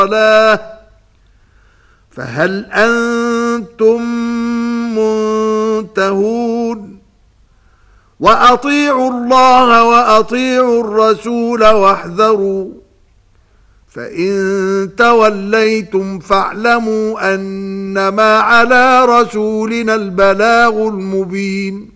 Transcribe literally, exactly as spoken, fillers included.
الصلاة فهل أنتم منتهون وأطيعوا الله وأطيعوا الرسول واحذروا فإن توليتم فاعلموا أنما على رسولنا البلاغ المبين